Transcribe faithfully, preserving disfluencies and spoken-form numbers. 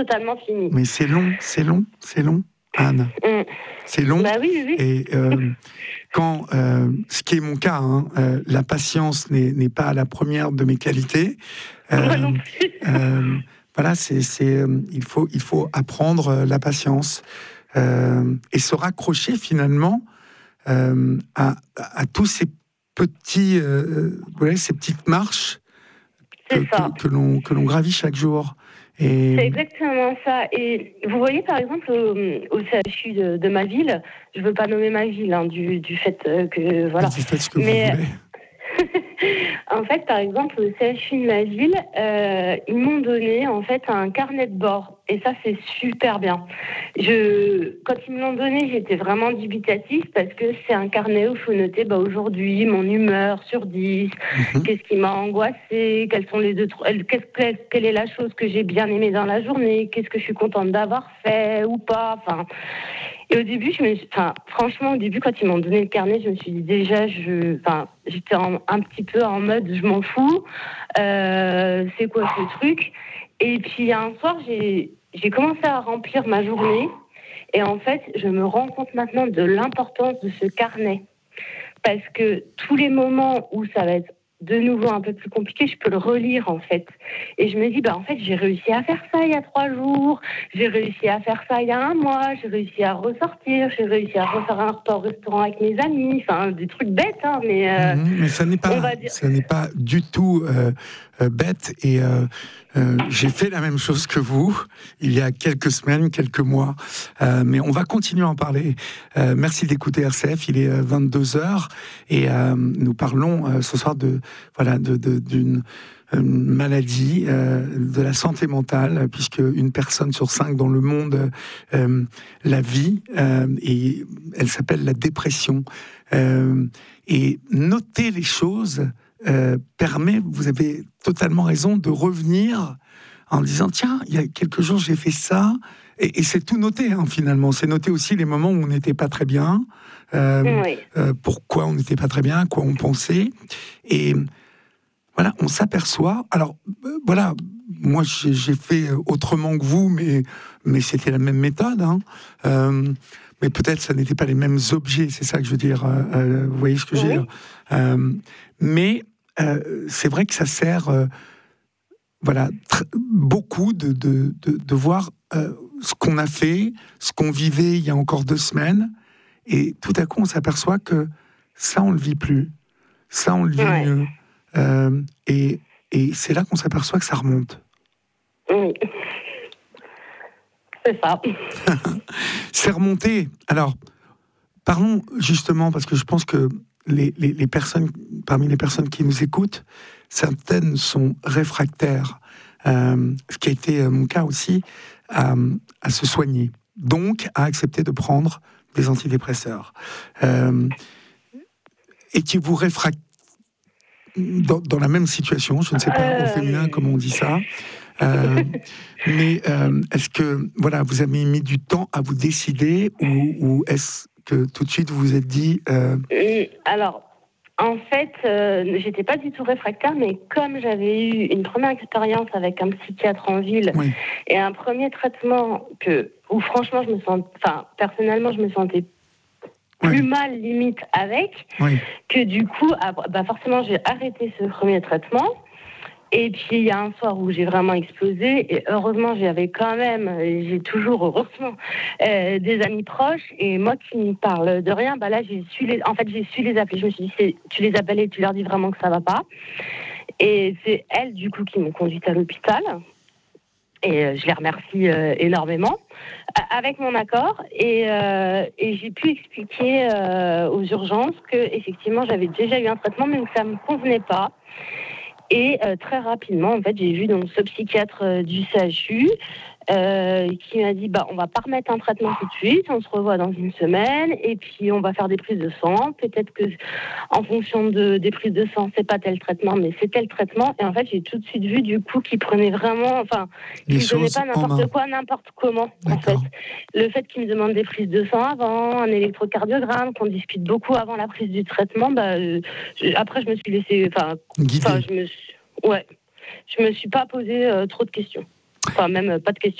totalement fini. Mais c'est long, c'est long, c'est long, Anne. Mm. C'est long. Bah oui, oui, oui. Et euh, quand, euh, ce qui est mon cas, hein, euh, la patience n'est, n'est pas la première de mes qualités. Euh, Moi non plus. euh, voilà, c'est, c'est, euh, il faut, il faut apprendre euh, la patience euh, et se raccrocher finalement euh, à, à tous ces petits, euh, voilà, ces petites marches que, que, que l'on, que l'on gravit chaque jour. Et... C'est exactement ça. Et vous voyez, par exemple, au, au C H U de, de ma ville, je ne veux pas nommer ma ville, hein, du, du fait que... Voilà. Vous faites ce que Mais, vous voulez. En fait, par exemple, au C H U de ma ville, euh, ils m'ont donné en fait un carnet de bord. Et ça, c'est super bien. Je, quand ils me l'ont donné, j'étais vraiment dubitative parce que c'est un carnet où il faut noter bah, aujourd'hui mon humeur sur dix, mm-hmm. qu'est-ce qui m'a angoissée, quelles sont les deux, qu'est-ce, quelle est la chose que j'ai bien aimée dans la journée, qu'est-ce que je suis contente d'avoir fait ou pas. Enfin, et au début, je me suis, enfin, franchement, au début, quand ils m'ont donné le carnet, je me suis dit déjà, je, enfin, j'étais en, un petit peu en mode, je m'en fous. Euh, c'est quoi ce truc ? Et puis un soir, j'ai, j'ai commencé à remplir ma journée. Et en fait, je me rends compte maintenant de l'importance de ce carnet. Parce que tous les moments où ça va être de nouveau un peu plus compliqué, je peux le relire en fait. Et je me dis, bah en fait, j'ai réussi à faire ça il y a trois jours, j'ai réussi à faire ça il y a un mois, j'ai réussi à ressortir, j'ai réussi à refaire un repas au restaurant avec mes amis, enfin des trucs bêtes, hein, mais... Euh, mmh, mais ça n'est pas, dire... ça n'est pas du tout euh, euh, bête. Et euh, euh, j'ai fait la même chose que vous, il y a quelques semaines, quelques mois. Euh, mais on va continuer à en parler. Euh, merci d'écouter R C F, il est vingt-deux heures et euh, nous parlons euh, ce soir de... Voilà, de, de, d'une maladie, euh, de la santé mentale, puisque une personne sur cinq dans le monde euh, la vit, euh, et elle s'appelle la dépression. Euh, et noter les choses euh, permet, vous avez totalement raison, de revenir en disant tiens, il y a quelques jours j'ai fait ça, et, et c'est tout noté hein, finalement. C'est noter aussi les moments où on n'était pas très bien, euh, oui. euh, pourquoi on n'était pas très bien, à quoi on pensait, et voilà, on s'aperçoit. Alors euh, voilà, moi j'ai, j'ai fait autrement que vous, mais mais c'était la même méthode. Hein. Euh, mais peut-être ça n'était pas les mêmes objets, c'est ça que je veux dire. Euh, euh, vous voyez ce que oui. je veux dire. Euh, mais euh, c'est vrai que ça sert, euh, voilà, tr- beaucoup de de, de de voir euh, ce qu'on a fait, ce qu'on vivait il y a encore deux semaines, et tout à coup on s'aperçoit que ça on le vit plus, ça on le vit ouais. mieux. Euh, et, et c'est là qu'on s'aperçoit que ça remonte. Oui. C'est ça. C'est remonté. Alors, parlons justement, parce que je pense que les, les, les personnes, parmi les personnes qui nous écoutent, certaines sont réfractaires, euh, ce qui a été mon cas aussi, à, à se soigner. Donc, à accepter de prendre des antidépresseurs. Euh, étiez-vous réfractaire Dans, dans la même situation, je ne sais pas, euh... au féminin, comment on dit ça. Euh, mais euh, est-ce que, voilà, vous avez mis du temps à vous décider ou, ou est-ce que tout de suite vous vous êtes dit... Euh... Alors, en fait, euh, j'étais pas du tout réfractaire, mais comme j'avais eu une première expérience avec un psychiatre en ville oui. et un premier traitement que, où franchement, je me sens, enfin, personnellement, je me sentais plus oui. mal limite avec, oui. que du coup, bah forcément, j'ai arrêté ce premier traitement. Et puis, il y a un soir où j'ai vraiment explosé. Et heureusement, j'avais quand même, j'ai toujours, heureusement, euh, des amis proches. Et moi qui ne parle de rien, bah là, j'ai su les, en fait, j'ai su les appeler. Je me suis dit, c'est, tu les appelles et tu leur dis vraiment que ça ne va pas. Et c'est elles, du coup, qui m'ont conduite à l'hôpital. Et euh, je les remercie euh, énormément, avec mon accord. Et, euh, et j'ai pu expliquer euh, aux urgences que effectivement j'avais déjà eu un traitement, mais que ça me convenait pas. Et euh, très rapidement, en fait, j'ai vu donc ce psychiatre euh, du C H U euh, qui m'a dit bah on va pas remettre un traitement tout de suite, on se revoit dans une semaine et puis on va faire des prises de sang. Peut-être que en fonction de des prises de sang, c'est pas tel traitement, mais c'est tel traitement. Et en fait, j'ai tout de suite vu du coup qu'il prenait vraiment, enfin, qu'il me donnait pas n'importe quoi, n'importe comment. D'accord. En fait, le fait qu'il me demande des prises de sang avant, un électrocardiogramme, qu'on discute beaucoup avant la prise du traitement, bah euh, je, après je me suis laissée, enfin, je me suis, ouais, je me suis pas posé euh, trop de questions. Enfin, même pas de questions.